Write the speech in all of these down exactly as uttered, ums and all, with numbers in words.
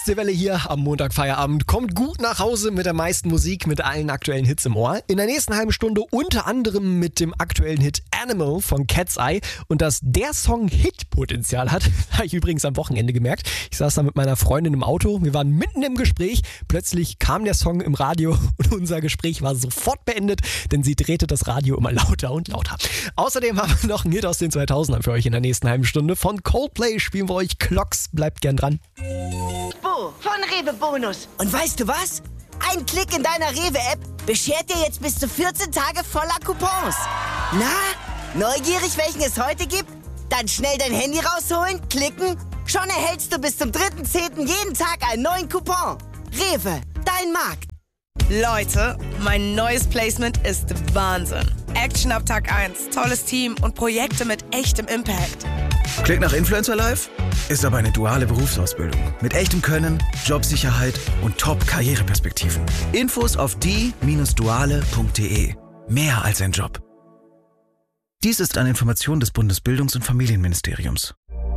Ostseewelle hier am Montag Feierabend. Kommt gut nach Hause mit der meisten Musik, mit allen aktuellen Hits im Ohr. In der nächsten halben Stunde unter anderem mit dem aktuellen Hit Animal von Cat's Eye. Und dass der Song Hitpotenzial hat, habe ich übrigens am Wochenende gemerkt. Ich saß da mit meiner Freundin im Auto, wir waren mitten im Gespräch. Plötzlich kam der Song im Radio und unser Gespräch war sofort beendet, denn sie drehte das Radio immer lauter und lauter. Außerdem haben wir noch einen Hit aus den zweitausendern für euch in der nächsten halben Stunde. Von Coldplay spielen wir euch Clocks. Bleibt gern dran. Bo von Rewe Bonus. Und weißt du was? Ein Klick in deiner Rewe-App beschert dir jetzt bis zu vierzehn Tage voller Coupons. Na, neugierig, welchen es heute gibt? Dann schnell dein Handy rausholen, klicken. Schon erhältst du bis zum dritten zehnten jeden Tag einen neuen Coupon. Rewe, dein Markt. Leute, mein neues Placement ist Wahnsinn. Action ab Tag eins, tolles Team und Projekte mit echtem Impact. Klingt nach Influencer Life? Ist aber eine duale Berufsausbildung. Mit echtem Können, Jobsicherheit und Top-Karriereperspektiven. Infos auf die Bindestrich duale Punkt de. Mehr als ein Job. Dies ist eine Information des Bundesbildungs- und Familienministeriums.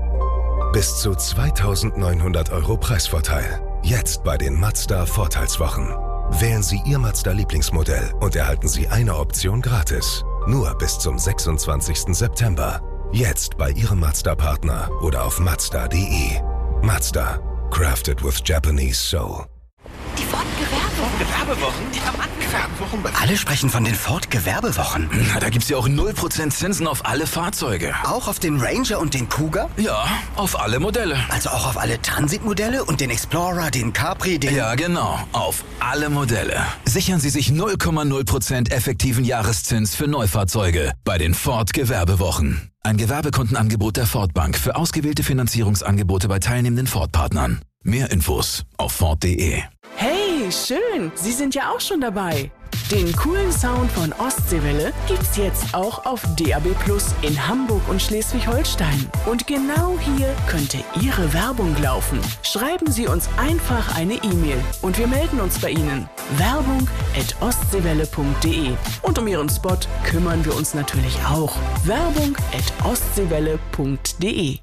Bis zu zweitausendneunhundert Euro Preisvorteil. Jetzt bei den Mazda Vorteilswochen. Wählen Sie Ihr Mazda-Lieblingsmodell und erhalten Sie eine Option gratis. Nur bis zum sechsundzwanzigsten September. Jetzt bei Ihrem Mazda-Partner oder auf mazda punkt de. Mazda. Crafted with Japanese soul. Die Ford-Gewerbewochen. Gewerbewochen? Die haben Gewerbewochen. Alle sprechen von den Ford-Gewerbewochen. Na, da gibt's ja auch null Prozent Zinsen auf alle Fahrzeuge. Auch auf den Ranger und den Kuga? Ja, auf alle Modelle. Also auch auf alle Transit-Modelle und den Explorer, den Capri, den... Ja, genau. Auf alle Modelle. Sichern Sie sich null Komma null Prozent effektiven Jahreszins für Neufahrzeuge bei den Ford-Gewerbewochen. Ein Gewerbekundenangebot der Ford Bank für ausgewählte Finanzierungsangebote bei teilnehmenden Ford-Partnern. Mehr Infos auf ford punkt de. Hey, schön, Sie sind ja auch schon dabei. Den coolen Sound von Ostseewelle gibt's jetzt auch auf D A B Plus in Hamburg und Schleswig-Holstein. Und genau hier könnte Ihre Werbung laufen. Schreiben Sie uns einfach eine E-Mail und wir melden uns bei Ihnen. Werbung at ostseewelle punkt de. Und um Ihren Spot kümmern wir uns natürlich auch. Werbung at ostseewelle punkt de.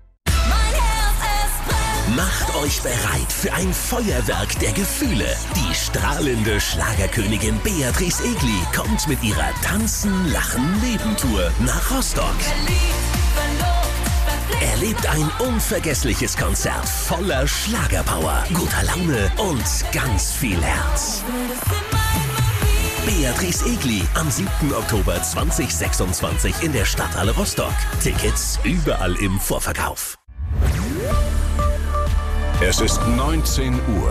Macht euch bereit für ein Feuerwerk der Gefühle. Die strahlende Schlagerkönigin Beatrice Egli kommt mit ihrer Tanzen, Lachen, Leben-Tour nach Rostock. Erlebt ein unvergessliches Konzert voller Schlagerpower, guter Laune und ganz viel Herz. Beatrice Egli am siebten Oktober zweitausendsechsundzwanzig in der Stadthalle Rostock. Tickets überall im Vorverkauf. Es ist neunzehn Uhr.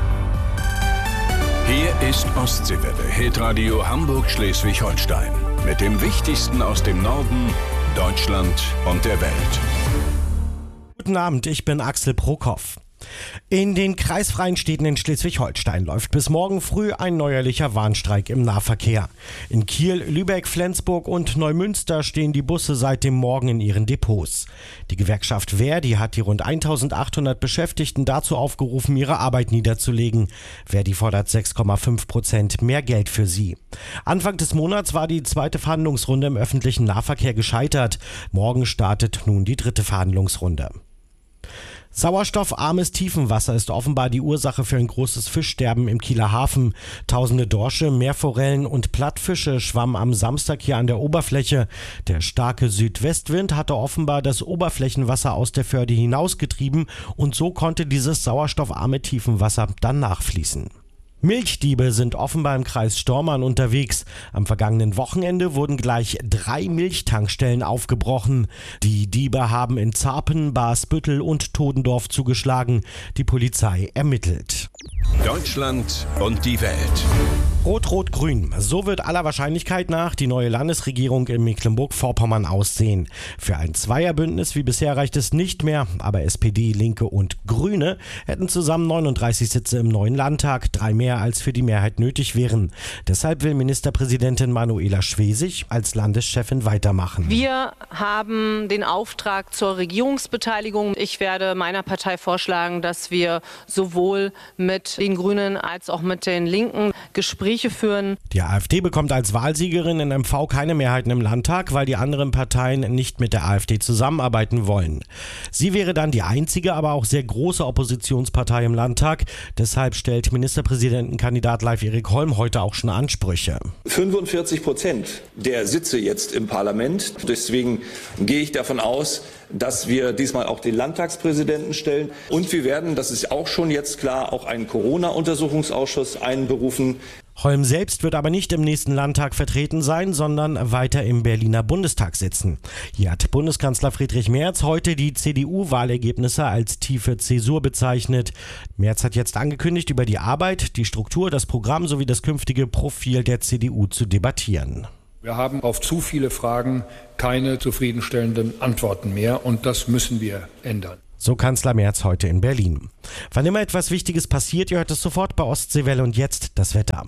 Hier ist Ostseewelle, Hitradio Hamburg-Schleswig-Holstein. Mit dem Wichtigsten aus dem Norden, Deutschland und der Welt. Guten Abend, ich bin Axel Prokop. In den kreisfreien Städten in Schleswig-Holstein läuft bis morgen früh ein neuerlicher Warnstreik im Nahverkehr. In Kiel, Lübeck, Flensburg und Neumünster stehen die Busse seit dem Morgen in ihren Depots. Die Gewerkschaft Verdi hat die rund eintausendachthundert Beschäftigten dazu aufgerufen, ihre Arbeit niederzulegen. Verdi fordert sechs Komma fünf Prozent mehr Geld für sie. Anfang des Monats war die zweite Verhandlungsrunde im öffentlichen Nahverkehr gescheitert. Morgen startet nun die dritte Verhandlungsrunde. Sauerstoffarmes Tiefenwasser ist offenbar die Ursache für ein großes Fischsterben im Kieler Hafen. Tausende Dorsche, Meerforellen und Plattfische schwammen am Samstag hier an der Oberfläche. Der starke Südwestwind hatte offenbar das Oberflächenwasser aus der Förde hinausgetrieben und so konnte dieses sauerstoffarme Tiefenwasser dann nachfließen. Milchdiebe sind offenbar im Kreis Stormarn unterwegs. Am vergangenen Wochenende wurden gleich drei Milchtankstellen aufgebrochen. Die Diebe haben in Zarpen, Barsbüttel und Todendorf zugeschlagen. Die Polizei ermittelt. Deutschland und die Welt. Rot-Rot-Grün. So wird aller Wahrscheinlichkeit nach die neue Landesregierung in Mecklenburg-Vorpommern aussehen. Für ein Zweierbündnis wie bisher reicht es nicht mehr, aber S P D, Linke und Grüne hätten zusammen neununddreißig Sitze im neuen Landtag, drei mehr als für die Mehrheit nötig wären. Deshalb will Ministerpräsidentin Manuela Schwesig als Landeschefin weitermachen. Wir haben den Auftrag zur Regierungsbeteiligung. Ich werde meiner Partei vorschlagen, dass wir sowohl mit den Grünen als auch mit den Linken Gespräche führen. Die AfD bekommt als Wahlsiegerin in M V keine Mehrheiten im Landtag, weil die anderen Parteien nicht mit der AfD zusammenarbeiten wollen. Sie wäre dann die einzige, aber auch sehr große Oppositionspartei im Landtag. Deshalb stellt Ministerpräsidentenkandidat Leif Erik Holm heute auch schon Ansprüche. fünfundvierzig Prozent der Sitze jetzt im Parlament. Deswegen gehe ich davon aus, dass wir diesmal auch den Landtagspräsidenten stellen. Und wir werden, das ist auch schon jetzt klar, auch einen Corona-Untersuchungsausschuss einberufen. Holm selbst wird aber nicht im nächsten Landtag vertreten sein, sondern weiter im Berliner Bundestag sitzen. Hier hat Bundeskanzler Friedrich Merz heute die C D U-Wahlergebnisse als tiefe Zäsur bezeichnet. Merz hat jetzt angekündigt, über die Arbeit, die Struktur, das Programm sowie das künftige Profil der C D U zu debattieren. Wir haben auf zu viele Fragen keine zufriedenstellenden Antworten mehr und das müssen wir ändern. So Kanzler Merz heute in Berlin. Wann immer etwas Wichtiges passiert, ihr hört es sofort bei Ostseewelle und jetzt das Wetter.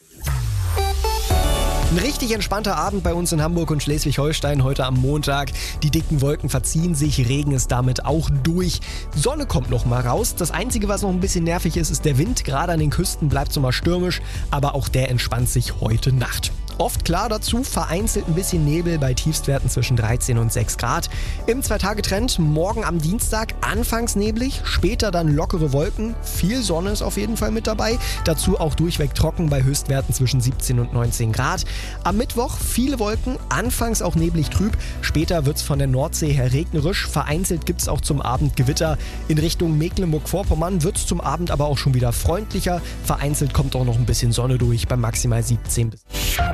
Ein richtig entspannter Abend bei uns in Hamburg und Schleswig-Holstein heute am Montag. Die dicken Wolken verziehen sich, Regen ist damit auch durch. Sonne kommt noch mal raus. Das Einzige, was noch ein bisschen nervig ist, ist der Wind. Gerade an den Küsten bleibt es mal stürmisch, aber auch der entspannt sich heute Nacht. Oft klar dazu, vereinzelt ein bisschen Nebel bei Tiefstwerten zwischen dreizehn und sechs Grad. Im Zwei-Tage-Trend morgen am Dienstag anfangs neblig, später dann lockere Wolken. Viel Sonne ist auf jeden Fall mit dabei. Dazu auch durchweg trocken bei Höchstwerten zwischen siebzehn und neunzehn Grad. Am Mittwoch viele Wolken, anfangs auch neblig trüb. Später wird es von der Nordsee her regnerisch. Vereinzelt gibt es auch zum Abend Gewitter. In Richtung Mecklenburg-Vorpommern wird es zum Abend aber auch schon wieder freundlicher. Vereinzelt kommt auch noch ein bisschen Sonne durch bei maximal siebzehn bis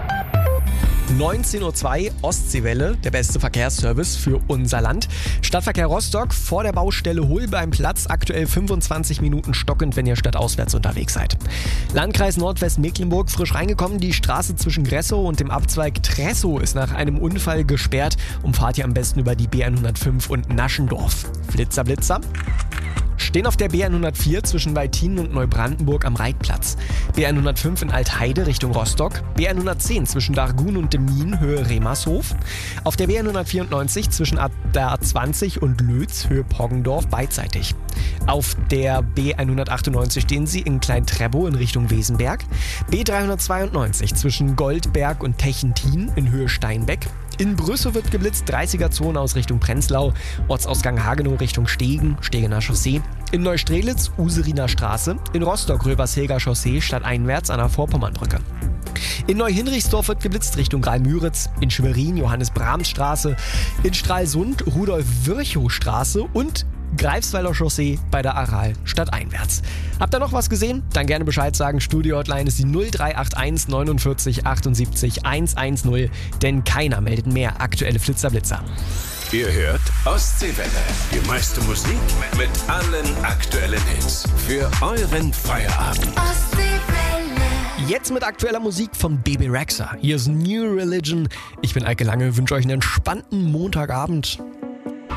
neunzehn Uhr zwei, Ostseewelle, der beste Verkehrsservice für unser Land. Stadtverkehr Rostock vor der Baustelle Holbeimplatz, aktuell fünfundzwanzig Minuten stockend, wenn ihr stadtauswärts unterwegs seid. Landkreis Nordwestmecklenburg, frisch reingekommen, die Straße zwischen Gressow und dem Abzweig Tressow ist nach einem Unfall gesperrt. Umfahrt ihr am besten über die B hundertfünf und Naschendorf. Flitzer, Blitzer. Stehen auf der B hundertvier zwischen Weitinen und Neubrandenburg am Reitplatz. B hundertfünf in Altheide Richtung Rostock. B hundertzehn zwischen Dargun und Demmin Höhe Remershof. Auf der B hundertvierundneunzig zwischen der A zwanzig und Lötz Höhe Poggendorf beidseitig. Auf der B hundertachtundneunzig stehen sie in Klein-Trebow in Richtung Wesenberg. B dreihundertzweiundneunzig zwischen Goldberg und Techentin in Höhe Steinbeck. In Brüssow wird geblitzt, dreißiger-Zone aus Richtung Prenzlau, Ortsausgang Hagenow Richtung Stegen, Stegener Chaussee. In Neustrelitz, Useriner Straße. In Rostock, Rövershilger Chaussee, stadteinwärts an der Vorpommernbrücke. In Neuhinrichsdorf wird geblitzt Richtung Graal-Müritz. In Schwerin, Johannes-Brahms-Straße. In Stralsund, Rudolf-Virchow-Straße und Greifswalder Chaussee bei der Aral stadteinwärts. Habt ihr noch was gesehen? Dann gerne Bescheid sagen. Studio-Hotline ist die null drei acht eins neunundvierzig achtundsiebzig hundertzehn, denn keiner meldet mehr aktuelle Flitzerblitzer. Ihr hört Ostseewelle, die meiste Musik mit allen aktuellen Hits für euren Feierabend. Ostseewelle. Jetzt mit aktueller Musik von Bebe Rexha. Hier ist New Religion. Ich bin Eike Lange, wünsche euch einen entspannten Montagabend.